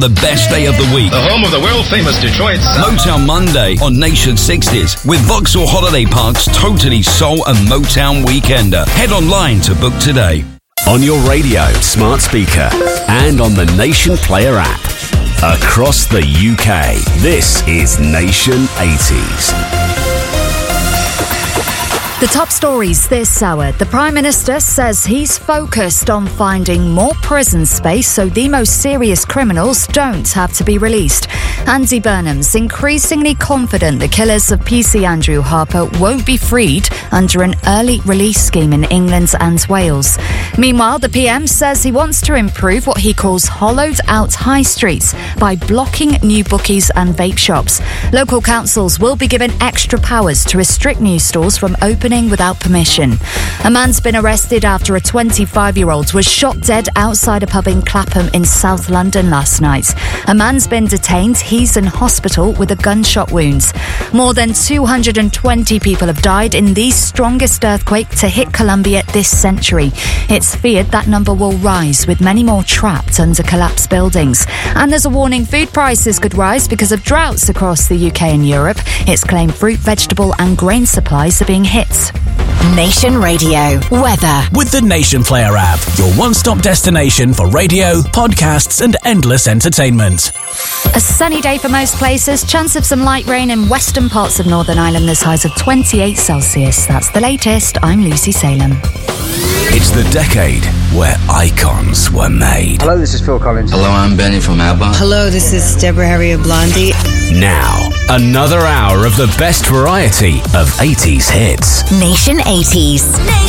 The best day of the week. The home of the world-famous Detroit Sound. Motown Monday on Nation 60s with Vauxhall Holiday Park's Totally Soul and Motown Weekender. Head online to book today. On your radio, smart speaker, and on the Nation Player app. Across the UK, this is Nation 80s. The top stories this hour. The Prime Minister says he's focused on finding more prison space so the most serious criminals don't have to be released. Andy Burnham's increasingly confident the killers of PC Andrew Harper won't be freed under an early release scheme in England and Wales. Meanwhile, the PM says he wants to improve what he calls hollowed out high streets by blocking new bookies and vape shops. Local councils will be given extra powers to restrict new stores from opening without permission. A man's been arrested after a 25-year-old was shot dead outside a pub in Clapham in South London last night. A man's been detained. He's in hospital with a gunshot wound. More than 220 people have died in the strongest earthquake to hit Colombia this century. It's feared that number will rise, with many more trapped under collapsed buildings. And there's a warning food prices could rise because of droughts across the UK and Europe. It's claimed fruit, vegetable and grain supplies are being hit. Nation Radio weather with the Nation Player app, your one-stop destination for radio, podcasts and endless entertainment. A sunny day for most places. Chance of some light rain in western parts of Northern Ireland. There's highs of 28 Celsius. That's the latest. I'm Lucy Salem. It's the decade where icons were made. Hello, this is Phil Collins. Hello, I'm Benny from ABBA. Hello, this is Deborah Harry of Blondie. Now, another hour of the best variety of 80s hits. Nation 80s.